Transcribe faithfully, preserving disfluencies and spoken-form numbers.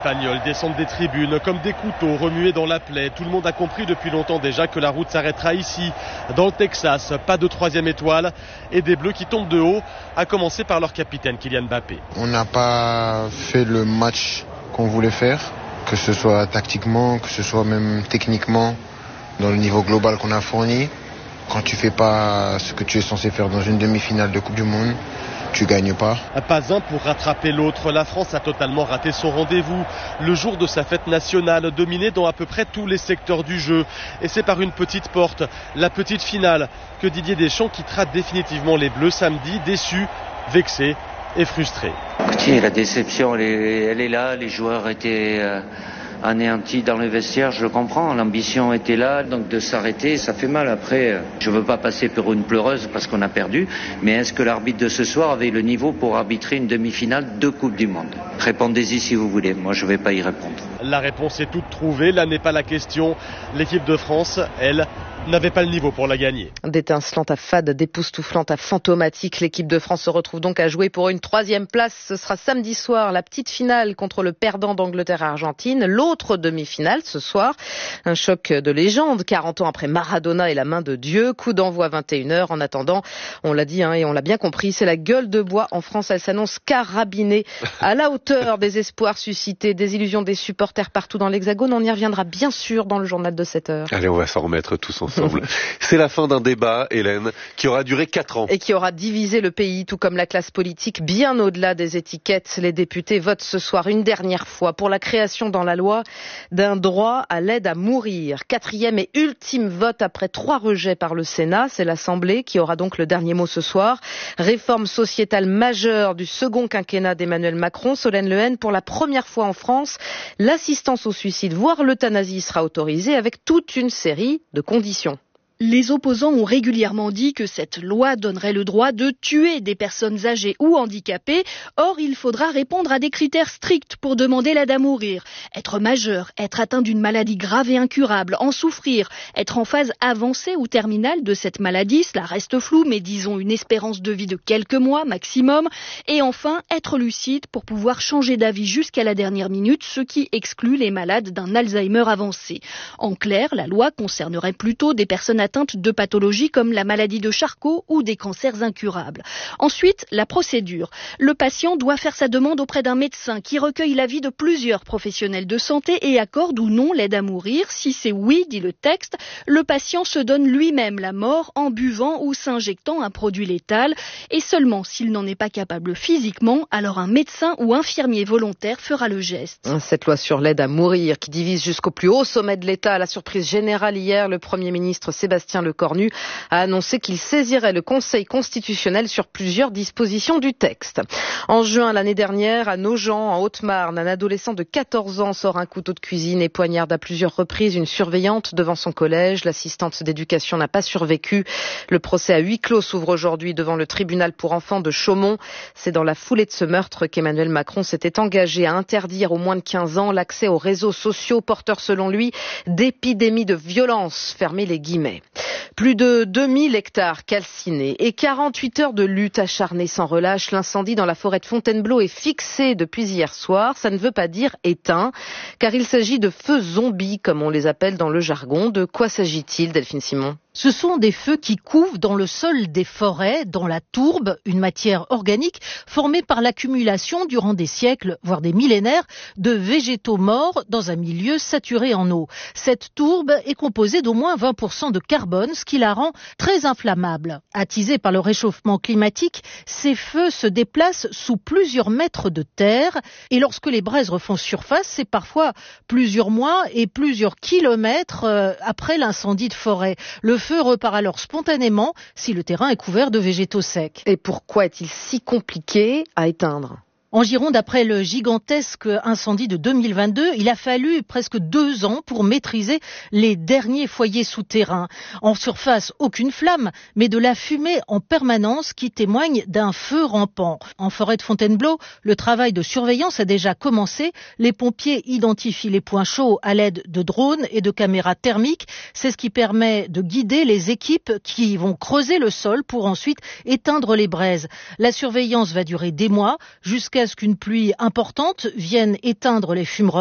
Espagnols descendent des tribunes comme des couteaux remués dans la plaie. Tout le monde a compris depuis longtemps déjà que la route s'arrêtera ici, dans le Texas. Pas de troisième étoile et des Bleus qui tombent de haut, à commencer par leur capitaine Kylian Mbappé. On n'a pas fait le match qu'on voulait faire, que ce soit tactiquement, que ce soit même techniquement, dans le niveau global qu'on a fourni. Quand tu fais pas ce que tu es censé faire dans une demi-finale de Coupe du Monde, tu gagnes pas. Pas un pour rattraper l'autre. La France a totalement raté son rendez-vous. Le jour de sa fête nationale, dominée dans à peu près tous les secteurs du jeu. Et c'est par une petite porte, la petite finale, que Didier Deschamps quittera définitivement les Bleus samedi, déçu, vexé et frustré. Écoutez, la déception, elle est, elle est là. Les joueurs étaient euh, anéantis dans le vestiaire, je le comprends. L'ambition était là, donc de s'arrêter, ça fait mal. Après, je ne veux pas passer pour une pleureuse parce qu'on a perdu, mais est-ce que l'arbitre de ce soir avait le niveau pour arbitrer une demi-finale de Coupe du Monde? Répondez-y si vous voulez, moi je ne vais pas y répondre. La réponse est toute trouvée, là n'est pas la question. L'équipe de France, elle, n'avait pas le niveau pour la gagner. D'étincelante à fade, d'époustouflante à fantomatique, l'équipe de France se retrouve donc à jouer pour une troisième place. Ce sera samedi soir, la petite finale contre le perdant d'Angleterre-Argentine. L'autre demi-finale ce soir, un choc de légende, quarante ans après Maradona et la main de Dieu. Coup d'envoi vingt et une heures. En attendant, on l'a dit hein, et on l'a bien compris, c'est la gueule de bois en France. Elle s'annonce carabinée à la hauteur des espoirs suscités, des illusions des supporters partout dans l'Hexagone. On y reviendra bien sûr dans le journal de sept heures. Allez, on va s'en remettre tous ensemble. C'est la fin d'un débat, Hélène, qui aura duré quatre ans. Et qui aura divisé le pays, tout comme la classe politique, bien au-delà des étiquettes. Les députés votent ce soir une dernière fois pour la création dans la loi d'un droit à l'aide à mourir. Quatrième et ultime vote après trois rejets par le Sénat. C'est l'Assemblée qui aura donc le dernier mot ce soir. Réforme sociétale majeure du second quinquennat d'Emmanuel Macron. Solène Lehen, pour la première fois en France, l'assistance au suicide, voire l'euthanasie, sera autorisée avec toute une série de conditions. Les opposants ont régulièrement dit que cette loi donnerait le droit de tuer des personnes âgées ou handicapées. Or, il faudra répondre à des critères stricts pour demander l'aide à mourir. Être majeur, être atteint d'une maladie grave et incurable, en souffrir, être en phase avancée ou terminale de cette maladie, cela reste flou, mais disons une espérance de vie de quelques mois maximum. Et enfin, être lucide pour pouvoir changer d'avis jusqu'à la dernière minute, ce qui exclut les malades d'un Alzheimer avancé. En clair, la loi concernerait plutôt des personnes atteintes de pathologies comme la maladie de Charcot ou des cancers incurables. Ensuite, la procédure. Le patient doit faire sa demande auprès d'un médecin qui recueille l'avis de plusieurs professionnels de santé et accorde ou non l'aide à mourir. Si c'est oui, dit le texte, le patient se donne lui-même la mort en buvant ou s'injectant un produit létal. Et seulement s'il n'en est pas capable physiquement, alors un médecin ou infirmier volontaire fera le geste. Cette loi sur l'aide à mourir qui divise jusqu'au plus haut sommet de l'État, à la surprise générale hier, le Premier ministre Sébastien Lecornu a annoncé qu'il saisirait le Conseil constitutionnel sur plusieurs dispositions du texte. En juin l'année dernière, à Nogent, en Haute-Marne, un adolescent de quatorze ans sort un couteau de cuisine et poignarde à plusieurs reprises une surveillante devant son collège. L'assistante d'éducation n'a pas survécu. Le procès à huis clos s'ouvre aujourd'hui devant le tribunal pour enfants de Chaumont. C'est dans la foulée de ce meurtre qu'Emmanuel Macron s'était engagé à interdire aux moins de quinze ans l'accès aux réseaux sociaux porteurs, selon lui, d'épidémies de violence. Fermez les guillemets. Plus de deux mille hectares calcinés et quarante-huit heures de lutte acharnée sans relâche. L'incendie dans la forêt de Fontainebleau est fixé depuis hier soir. Ça ne veut pas dire éteint, car il s'agit de feux zombies, comme on les appelle dans le jargon. De quoi s'agit-il, Delphine Simon ? Ce sont des feux qui couvent dans le sol des forêts, dans la tourbe, une matière organique formée par l'accumulation durant des siècles, voire des millénaires, de végétaux morts dans un milieu saturé en eau. Cette tourbe est composée d'au moins vingt pour cent de carbone, ce qui la rend très inflammable. Attisés par le réchauffement climatique, ces feux se déplacent sous plusieurs mètres de terre et lorsque les braises refont surface, c'est parfois plusieurs mois et plusieurs kilomètres après l'incendie de forêt. Le feu repart alors spontanément si le terrain est couvert de végétaux secs. Et pourquoi est-il si compliqué à éteindre ? En Gironde, après le gigantesque incendie de deux mille vingt-deux, il a fallu presque deux ans pour maîtriser les derniers foyers souterrains. En surface, aucune flamme, mais de la fumée en permanence qui témoigne d'un feu rampant. En forêt de Fontainebleau, le travail de surveillance a déjà commencé. Les pompiers identifient les points chauds à l'aide de drones et de caméras thermiques. C'est ce qui permet de guider les équipes qui vont creuser le sol pour ensuite éteindre les braises. La surveillance va durer des mois jusqu'à jusqu'à ce qu'une pluie importante vienne éteindre les fumerolles.